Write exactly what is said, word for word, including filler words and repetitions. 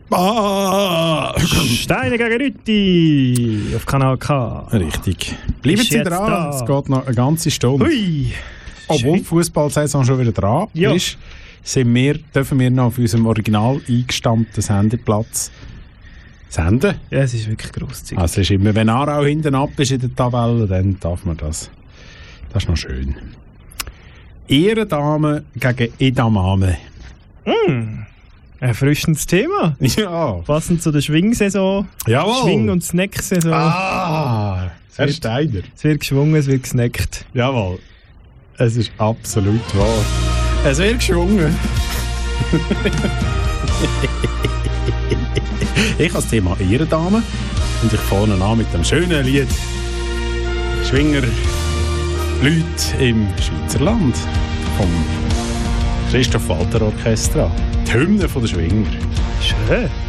Ah! Steine gegen Rütti auf Kanal K. Richtig. Bleiben Ist Sie jetzt dran, da. es geht noch eine ganze Stunde. Hui! Obwohl die Schön. Fußballsaison schon wieder dran Ja. ist, sind wir, dürfen wir noch auf unserem original eingestammten Sendeplatz senden. Ja, es ist wirklich grosszügig. Also ist immer, wenn Aarau hinten ab ist in der Tabelle, dann darf man das. Das ist noch schön. Ehrendame gegen Edamame. Mm. Ein erfrischendes Thema. Ja. Passend zu der Schwingsaison. Jawohl. Schwing- und Snack-Saison. Ah, Herr wird- Steiner. Es wird geschwungen, es wird gesnackt. Jawohl. Es ist absolut wahr. Es wird geschwungen. Ich habe das Thema Ehrendame und ich fange an mit dem schönen Lied Schwinger Leute im Schweizer Land vom Christoph Walter Orchestra. Die Hymne von der Schwinger. Schön.